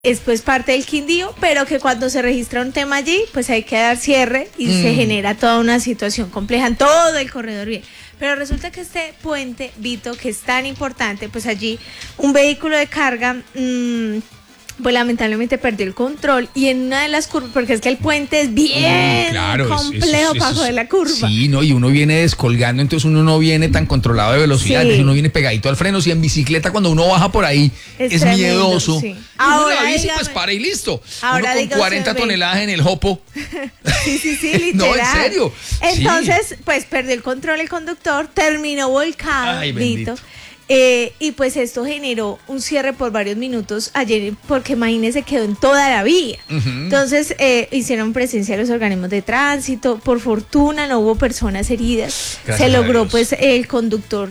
es pues parte del Quindío, pero que cuando se registra un tema allí, pues hay que dar cierre y se genera toda una situación compleja en todo el corredor vial. Pero resulta que este puente, Vito, que es tan importante, pues allí un vehículo de carga, pues lamentablemente perdió el control y en una de las curvas, porque es que el puente es bien complejo para joder la curva. Sí, no, y uno viene descolgando, entonces uno no viene tan controlado de velocidad, entonces uno viene pegadito al freno. Si en bicicleta cuando uno baja por ahí es tremendo, miedoso. Sí. Ahora la bici pues para y listo. Ahora uno con 40 toneladas en el jopo. Sí, literal. No, en serio. Entonces, pues perdió el control el conductor, terminó volcado, Vito. Y pues esto generó un cierre por varios minutos ayer, porque imagínese, quedó en toda la vía. Entonces hicieron presencia de los organismos de tránsito. Por fortuna no hubo personas heridas. Se logró pues el conductor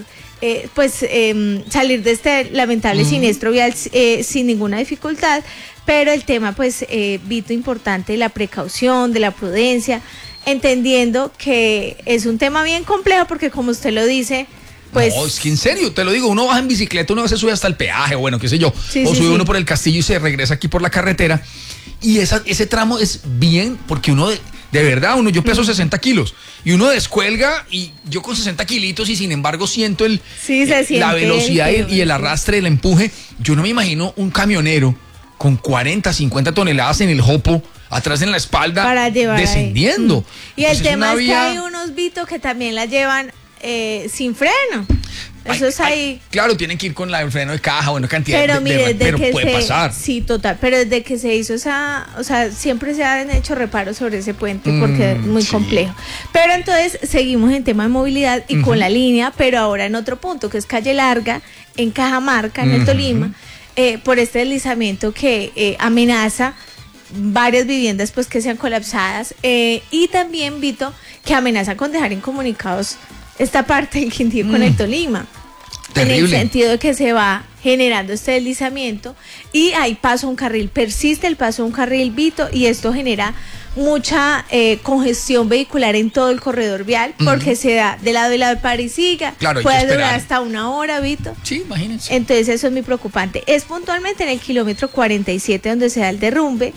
salir de este lamentable siniestro vial sin ninguna dificultad. Pero el tema pues Vito, importante, de la precaución, de la prudencia, entendiendo que es un tema bien complejo, porque como usted lo dice, pues, no, es que en serio, te lo digo, uno baja en bicicleta, uno a veces sube hasta el peaje, o bueno, qué sé yo, sube uno por el Castillo y se regresa aquí por la carretera, y ese tramo es bien, porque uno de verdad, yo peso 60 kilos, y uno descuelga, y yo con 60 kilitos, y sin embargo siento la velocidad y el arrastre, el empuje. Yo no me imagino un camionero con 40, 50 toneladas en el jopo, atrás en la espalda, para llevar descendiendo. Y el tema es que hay unos Vitos que también la llevan sin freno. Eso es ahí. Claro, tienen que ir con el freno de caja, bueno, cantidad pero puede pasar. Sí, total. Pero desde que se hizo siempre se han hecho reparos sobre ese puente, porque es muy complejo. Pero entonces seguimos en tema de movilidad y con la línea, pero ahora en otro punto, que es Calle Larga, en Cajamarca, en el Tolima, por este deslizamiento que amenaza varias viviendas pues que sean colapsadas, y también, Vito, que amenaza con dejar incomunicados esta parte del Quindío con el Tolima. Terrible. En el sentido de que se va generando este deslizamiento y hay paso a un carril, persiste el paso a un carril, Vito, y esto genera mucha congestión vehicular en todo el corredor vial, porque se da de lado de Parisiga, puede durar hasta 1 hora, Vito. Sí, imagínense. Entonces eso es muy preocupante. Es puntualmente en el kilómetro 47 donde se da el derrumbe.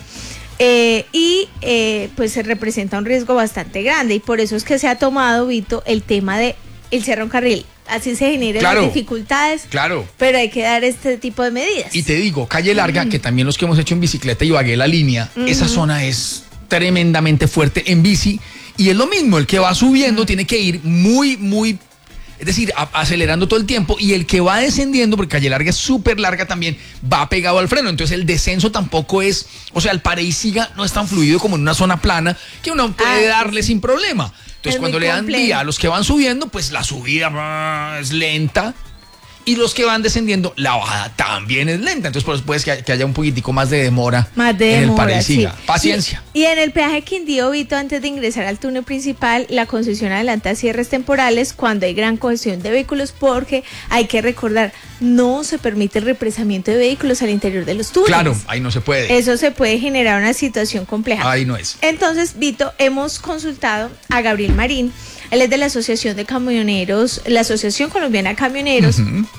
Pues se representa un riesgo bastante grande, y por eso es que se ha tomado, Vito, el tema de el cierre a un carril. Así se generan las dificultades, pero hay que dar este tipo de medidas. Y te digo, Calle Larga, que también los que hemos hecho en bicicleta, Ibagué, la línea, esa zona es tremendamente fuerte en bici, y es lo mismo, el que va subiendo tiene que ir muy, es decir, acelerando todo el tiempo, y el que va descendiendo, porque Calle Larga es súper larga también, va pegado al freno. Entonces el descenso tampoco es, o sea, el pare y siga no es tan fluido como en una zona plana, que uno puede darle sin problema. Entonces cuando le dan vía a los que van subiendo, pues la subida es lenta, y los que van descendiendo, la bajada también es lenta. Entonces por eso puede que haya un poquitico más de demora en el pare y siga. Paciencia. Y en el peaje Quindío, Vito, antes de ingresar al túnel principal, la concesión adelanta cierres temporales cuando hay gran congestión de vehículos, porque hay que recordar, no se permite el represamiento de vehículos al interior de los túneles. Claro, ahí no se puede. Eso se puede generar una situación compleja. Ahí no es. Entonces, Vito, hemos consultado a Gabriel Marín. Él es de la Asociación de Camioneros, la Asociación Colombiana de Camioneros,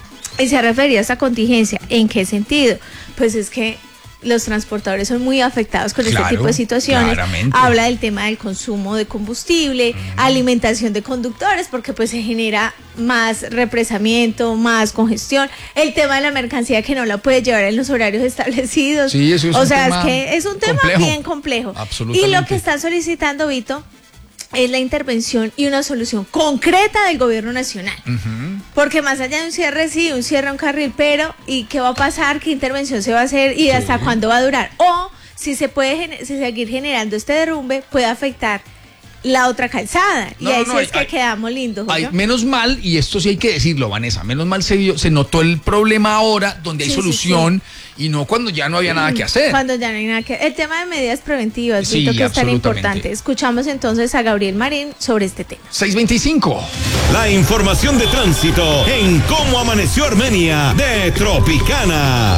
y se ha referido a esta contingencia. ¿En qué sentido? Pues es que los transportadores son muy afectados con este tipo de situaciones. Claramente. Habla del tema del consumo de combustible, alimentación de conductores, porque pues se genera más represamiento, más congestión. El tema de la mercancía, que no la puede llevar en los horarios establecidos. Sí, eso es es que es un tema bien complejo. Absolutamente. Y lo que están solicitando, Vito, es la intervención y una solución concreta del gobierno nacional. Porque más allá de un cierre, un cierre a un carril, pero ¿y qué va a pasar? ¿Qué intervención se va a hacer? ¿Y hasta cuándo va a durar? O si se puede seguir generando este derrumbe, puede afectar la otra calzada. Y ahí sí es que quedamos lindos. Menos mal, y esto sí hay que decirlo, Vanessa, menos mal se notó el problema ahora, donde hay solución, y no cuando ya no había nada que hacer. Cuando ya no hay nada que hacer. El tema de medidas preventivas, que es tan importante. Escuchamos entonces a Gabriel Marín sobre este tema. 6:25. La información de tránsito en Cómo Amaneció Armenia de Tropicana.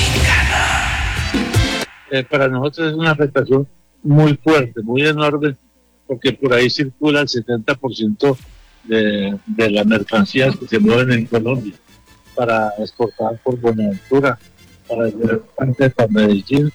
Para nosotros es una afectación muy fuerte, muy enorme, porque por ahí circula el 70% de las mercancías que se mueven en Colombia para exportar por Buenaventura, para llevar parte para Medellín